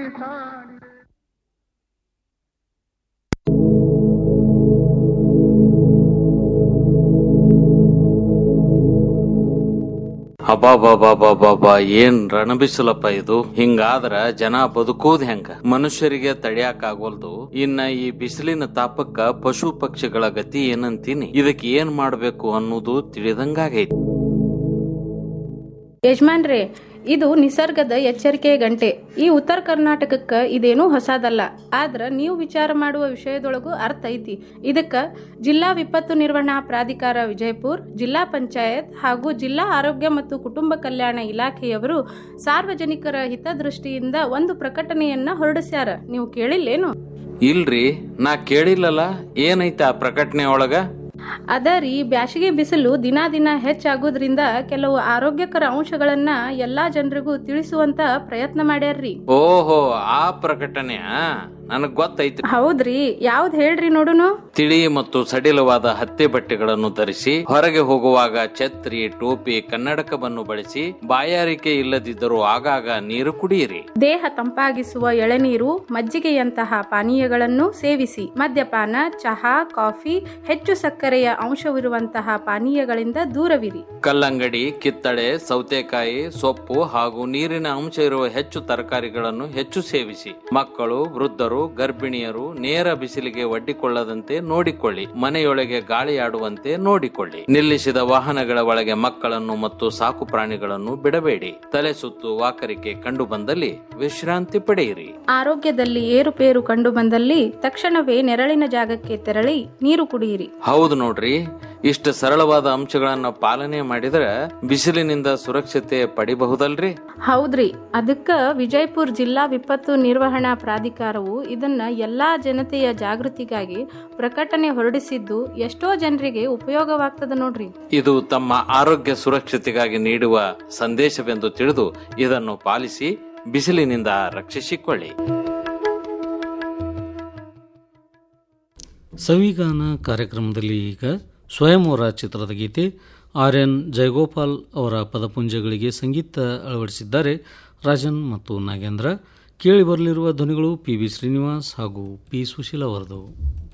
ಅಬಾಬಾಬಾಬಾಬಾ ಏನ್ ರಣಬಿಸಲಪ್ಪ ಇದು. ಹಿಂಗಾದ್ರ ಜನ ಬದುಕೋದ್ ಹೆಂಗ? ಮನುಷ್ಯರಿಗೆ ತಡಿಯಾಕ ಆಗೋಲ್ದು, ಇನ್ನ ಈ ಬಿಸಿಲಿನ ತಾಪಕ್ಕ ಪಶು ಪಕ್ಷಿಗಳ ಗತಿ ಏನಂತೀನಿ. ಇದಕ್ಕೆ ಏನ್ ಮಾಡ್ಬೇಕು ಅನ್ನೋದು ತಿಳಿದಂಗಾಗೈತಿ. ಯಜಮಾನ್ರೇ, ಇದು ನಿಸರ್ಗದ ಎಚ್ಚರಿಕೆ ಗಂಟೆ. ಈ ಉತ್ತರ ಕರ್ನಾಟಕಕ್ಕ ಇದೇನೂ ಹೊಸದಲ್ಲ. ಆದ್ರ ನೀವು ವಿಚಾರ ಮಾಡುವ ವಿಷಯದೊಳಗೂ ಅರ್ಥ ಐತಿ. ಇದಕ್ಕ ಜಿಲ್ಲಾ ವಿಪತ್ತು ನಿರ್ವಹಣಾ ಪ್ರಾಧಿಕಾರ ವಿಜಯಪುರ, ಜಿಲ್ಲಾ ಪಂಚಾಯತ್ ಹಾಗೂ ಜಿಲ್ಲಾ ಆರೋಗ್ಯ ಮತ್ತು ಕುಟುಂಬ ಕಲ್ಯಾಣ ಇಲಾಖೆಯವರು ಸಾರ್ವಜನಿಕರ ಹಿತದೃಷ್ಟಿಯಿಂದ ಒಂದು ಪ್ರಕಟಣೆಯನ್ನ ಹೊರಡಿಸ್ಯಾರ. ನೀವು ಕೇಳಿಲ್ಲೇನು? ಇಲ್ರಿ, ನಾ ಕೇಳಿಲ್ಲಲ್ಲ. ಏನೈತ ಆ ಪ್ರಕಟಣೆ ಒಳಗ? ಅದರಿ, ಬ್ಯಾಸಿಗೆ ಬಿಸಿಲು ದಿನಾ ದಿನ ಹೆಚ್ಚಾಗೋದ್ರಿಂದ ಕೆಲವು ಆರೋಗ್ಯಕರ ಅಂಶಗಳನ್ನ ಎಲ್ಲಾ ಜನರಿಗೂ ತಿಳಿಸುವಂತ ಪ್ರಯತ್ನ ಮಾಡ್ಯಾರ್ರಿ. ಓಹೋ, ಆ ಪ್ರಕಟಣೆ ನನಗ್ ಗೊತ್ತೈತಿ. ಹೌದ್ರಿ, ಯಾವ್ದ್ ಹೇಳ್ರಿ ನೋಡುನು. ತಿಳಿ ಮತ್ತು ಸಡಿಲವಾದ ಹತ್ತಿ ಬಟ್ಟೆಗಳನ್ನು ಧರಿಸಿ ಹೊರಗೆ ಹೋಗುವಾಗ ಛತ್ರಿ, ಟೋಪಿ, ಕನ್ನಡಕವನ್ನು ಬಳಸಿ, ಬಾಯಾರಿಕೆ ಇಲ್ಲದಿದ್ದರೂ ಆಗಾಗ ನೀರು ಕುಡಿಯಿರಿ. ದೇಹ ತಂಪಾಗಿಸುವ ಎಳೆನೀರು, ಮಜ್ಜಿಗೆಯಂತಹ ಪಾನೀಯಗಳನ್ನು ಸೇವಿಸಿ. ಮದ್ಯಪಾನ, ಚಹಾ, ಕಾಫಿ, ಹೆಚ್ಚು ಸಕ್ಕರೆಯ ಅಂಶವಿರುವಂತಹ ಪಾನೀಯಗಳಿಂದ ದೂರವಿರಿ. ಕಲ್ಲಂಗಡಿ, ಕಿತ್ತಳೆ, ಸೌತೆಕಾಯಿ, ಸೊಪ್ಪು ಹಾಗೂ ನೀರಿನ ಅಂಶ ಇರುವ ಹೆಚ್ಚು ತರಕಾರಿಗಳನ್ನು ಹೆಚ್ಚು ಸೇವಿಸಿ. ಮಕ್ಕಳು, ವೃದ್ಧರು, ಗರ್ಭಿಣಿಯರು ನೇರ ಬಿಸಿಲಿಗೆ ಒಡ್ಡಿಕೊಳ್ಳದಂತೆ ನೋಡಿಕೊಳ್ಳಿ. ಮನೆಯೊಳಗೆ ಗಾಳಿಯಾಡುವಂತೆ ನೋಡಿಕೊಳ್ಳಿ. ನಿಲ್ಲಿಸಿದ ವಾಹನಗಳ ಒಳಗೆ ಮಕ್ಕಳನ್ನು ಮತ್ತು ಸಾಕು ಪ್ರಾಣಿಗಳನ್ನು ಬಿಡಬೇಡಿ. ತಲೆ ಸುತ್ತು, ವಾಕರಿಕೆ ಕಂಡು ಬಂದಲ್ಲಿ ವಿಶ್ರಾಂತಿ ಪಡೆಯಿರಿ. ಆರೋಗ್ಯದಲ್ಲಿ ಏರುಪೇರು ಕಂಡು ಬಂದಲ್ಲಿ ತಕ್ಷಣವೇ ನೆರಳಿನ ಜಾಗಕ್ಕೆ ತೆರಳಿ ನೀರು ಕುಡಿಯಿರಿ. ಹೌದು ನೋಡ್ರಿ, ಇಷ್ಟು ಸರಳವಾದ ಅಂಶಗಳನ್ನ ಪಾಲನೆ ಮಾಡಿದ್ರೆ ಬಿಸಿಲಿನಿಂದ ಸುರಕ್ಷತೆ ಪಡಿಬಹುದಲ್ರಿ? ಹೌದ್ರಿ, ಅದಕ್ಕ ವಿಜಯಪುರ ಜಿಲ್ಲಾ ವಿಪತ್ತು ನಿರ್ವಹಣಾ ಪ್ರಾಧಿಕಾರವು ಇದನ್ನ ಎಲ್ಲಾ ಜನತೆಯ ಜಾಗೃತಿಗಾಗಿ ಪ್ರಕಟಣೆ ಹೊರಡಿಸಿದ್ದು ಎಷ್ಟೋ ಜನರಿಗೆ ಉಪಯೋಗವಾಗ್ತದ ನೋಡ್ರಿ. ಇದು ತಮ್ಮ ಆರೋಗ್ಯ ಸುರಕ್ಷತೆಗಾಗಿ ನೀಡುವ ಸಂದೇಶವೆಂದು ತಿಳಿದು ಇದನ್ನು ಪಾಲಿಸಿ ಬಿಸಿಲಿನಿಂದ ರಕ್ಷಿಸಿಕೊಳ್ಳಿ. ಸವಿಗಾನ ಕಾರ್ಯಕ್ರಮದಲ್ಲಿ ಈಗ ಸ್ವಯಂವರ ಚಿತ್ರದ ಗೀತೆ. ಆರ್ಯನ್ ಜಯಗೋಪಾಲ್ ಅವರ ಪದಪುಂಜಗಳಿಗೆ ಸಂಗೀತ ಅಳವಡಿಸಿದ್ದಾರೆ ರಾಜನ್ ಮತ್ತು ನಾಗೇಂದ್ರ. ಕೇಳಿ ಬರಲಿರುವ ಧ್ವನಿಗಳು ಪಿ ಬಿ ಶ್ರೀನಿವಾಸ್ ಹಾಗೂ ಪಿ ಸುಶೀಲ ಅವರದು.